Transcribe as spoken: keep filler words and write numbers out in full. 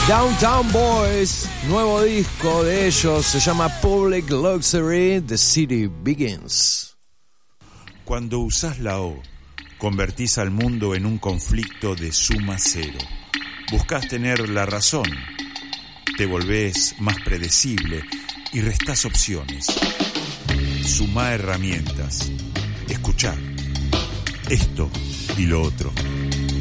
Downtown Boys, nuevo disco de ellos, se llama Public Luxury, The City Begins. Cuando usás la O, convertís al mundo en un conflicto de suma cero. Buscás tener la razón, te volvés más predecible y restás opciones. Sumá herramientas, escuchá esto y lo otro.